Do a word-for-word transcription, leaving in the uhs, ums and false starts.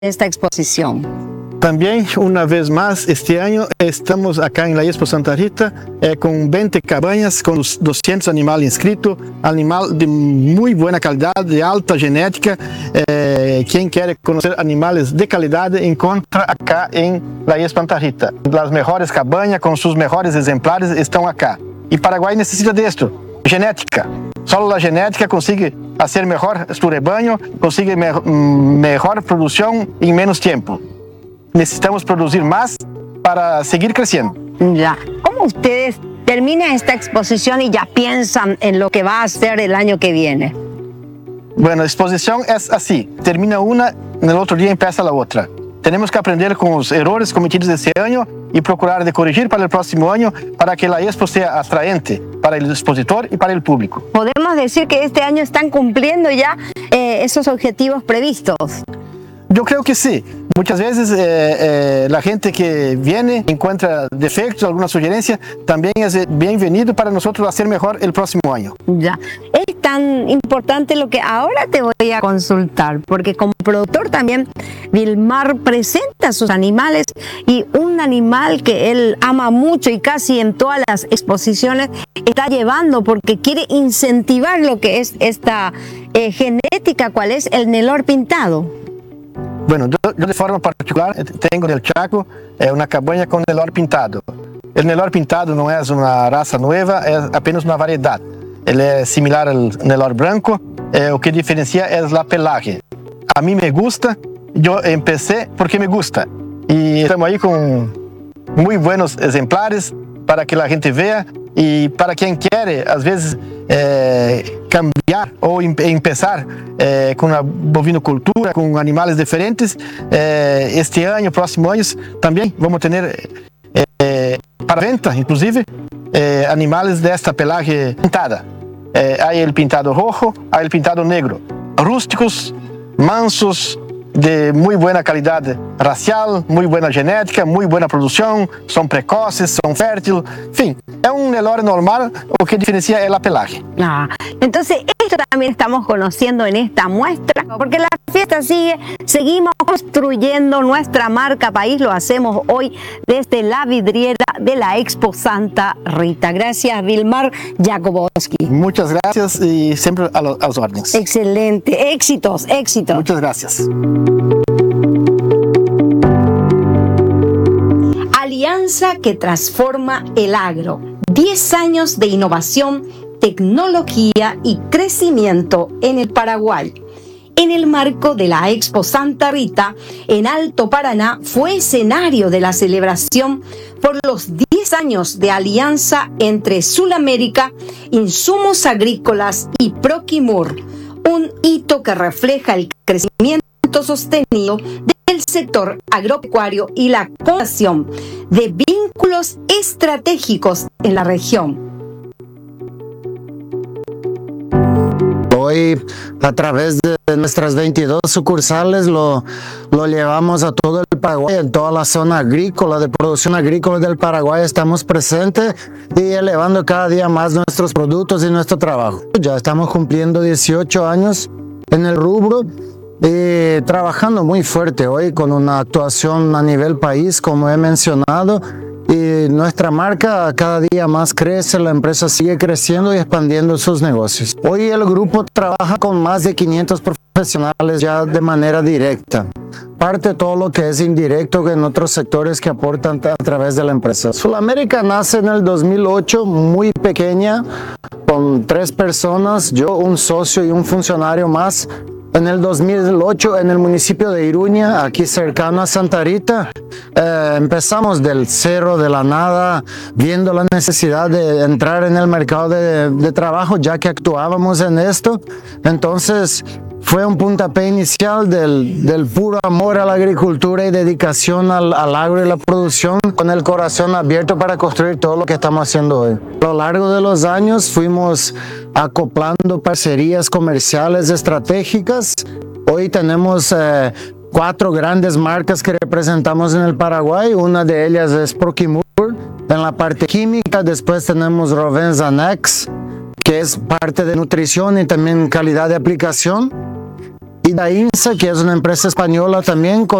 esta exposición? También, una vez más, este año estamos acá en la Expo Santa Rita eh, con veinte cabañas, con los doscientos animales inscritos, animal de muy buena calidad, de alta genética. Eh, quien quiere conocer animales de calidad encuentra acá en la Expo Santa Rita. Las mejores cabañas con sus mejores ejemplares están acá. Y Paraguay necesita de esto, genética. Solo la genética consigue hacer mejor su rebaño, consigue me mejor producción en menos tiempo. Necesitamos producir más para seguir creciendo. Ya. ¿Cómo ustedes terminan esta exposición y ya piensan en lo que va a hacer el año que viene? Bueno, la exposición es así. Termina una, en el otro día empieza la otra. Tenemos que aprender con los errores cometidos este año y procurar de corregir para el próximo año para que la expo sea atraente para el expositor y para el público. ¿Podemos decir que este año están cumpliendo ya eh, esos objetivos previstos? Yo creo que sí. Muchas veces eh, eh, la gente que viene encuentra defectos, alguna sugerencia, también es bienvenido para nosotros hacer mejor el próximo año. Ya. Es tan importante lo que ahora te voy a consultar, porque como productor también Vilmar presenta sus animales y un animal que él ama mucho y casi en todas las exposiciones está llevando porque quiere incentivar lo que es esta eh, genética, cuál es el Nelore pintado. Bueno, yo, yo de forma particular tengo en el Chaco eh, una cabaña con Nelore pintado. El Nelore pintado no es una raza nueva, es apenas una variedad. Él es similar al Nelore blanco, eh, lo que diferencia es la pelaje. A mí me gusta, yo empecé porque me gusta. Y estamos ahí con muy buenos ejemplares para que la gente vea y para quien quiere, a veces, eh, cambiar o em empezar eh, con la bovinocultura, con animales diferentes. Eh, este año, próximo años, también vamos a tener eh, para venta, inclusive, eh, animales de esta pelaje pintada. Eh, hay el pintado rojo, hay el pintado negro. Rústicos, mansos, de muy buena calidad racial, muy buena genética, muy buena producción, son precoces, son fértiles, en fin, es un Nelore normal, lo que diferencia es la pelaje. Ah, entonces esto también estamos conociendo en esta muestra, porque la fiesta sigue, seguimos construyendo nuestra marca país, lo hacemos hoy desde la vidriera de la Expo Santa Rita. Gracias, Vilmar Jakubowski. Muchas gracias y siempre a, lo, a los órdenes. Excelente, éxitos, éxitos. Muchas gracias. Alianza que transforma el agro. diez años de innovación, tecnología y crecimiento en el Paraguay. En el marco de la Expo Santa Rita, en Alto Paraná, fue escenario de la celebración por los diez años de alianza entre Sulamérica, Insumos Agrícolas y Proquimur, un hito que refleja el crecimiento sostenido del sector agropecuario y la creación de vínculos estratégicos en la región. Hoy, a través de nuestras veintidós sucursales, lo, lo llevamos a todo el Paraguay, en toda la zona agrícola, de producción agrícola del Paraguay estamos presentes y elevando cada día más nuestros productos y nuestro trabajo. Ya estamos cumpliendo dieciocho años en el rubro y trabajando muy fuerte hoy con una actuación a nivel país, como he mencionado, y nuestra marca cada día más crece, la empresa sigue creciendo y expandiendo sus negocios. Hoy el grupo trabaja con más de quinientos profesionales ya de manera directa. Parte de todo lo que es indirecto en otros sectores que aportan a través de la empresa. Sulamérica nace en el dos mil ocho, muy pequeña, con tres personas, yo, un socio y un funcionario más. En el dos mil ocho, en el municipio de Iruña, aquí cercano a Santa Rita, eh, empezamos del cero, de la nada, viendo la necesidad de entrar en el mercado de, de trabajo, ya que actuábamos en esto. Entonces, fue un puntapié inicial del, del puro amor a la agricultura y dedicación al, al agro y la producción, con el corazón abierto para construir todo lo que estamos haciendo hoy. A lo largo de los años fuimos acoplando parcerías comerciales estratégicas. Hoy tenemos eh, cuatro grandes marcas que representamos en el Paraguay. Una de ellas es Proquimur en la parte química. Después tenemos Rovens Anex, que es parte de nutrición y también calidad de aplicación. y Dainsa, que es una empresa española también con